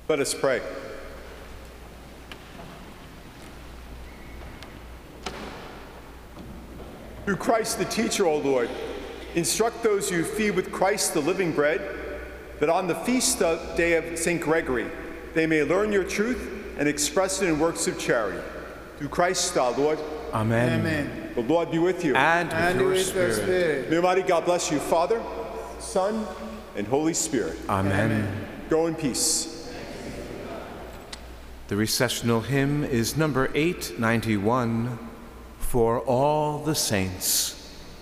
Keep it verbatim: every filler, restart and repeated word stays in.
Let us pray. Through Christ the teacher, O Lord, instruct those you feed with Christ the living bread, that on the feast day of Saint Gregory they may learn your truth and express it in works of charity. Through Christ our Lord. Amen. Amen. The Lord be with you. And with And your with spirit. the Spirit. May Almighty God bless you, Father, Son, and Holy Spirit. Amen. Go in peace. The recessional hymn is number eight ninety-one, For All the Saints.